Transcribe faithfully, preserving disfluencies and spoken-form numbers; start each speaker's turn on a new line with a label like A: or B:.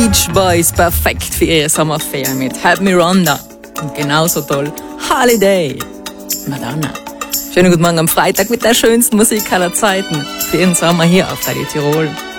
A: Beach Boys, perfekt für ihre Sommerferien mit Help Me Rhonda. Und genauso toll Holiday, Madonna. Schönen guten Morgen am Freitag mit der schönsten Musik aller Zeiten. Für jeden Sommer hier auf Radio Tirol.